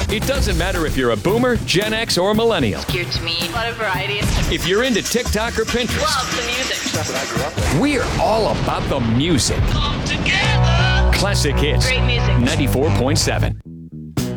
It doesn't matter if you're a boomer, Gen X, or millennial. Cute to me. A lot of variety. If you're into TikTok or Pinterest. Love the music. That's what I grew up with. We're all about the music. Come together. Classic Hits. Great music. 94.7.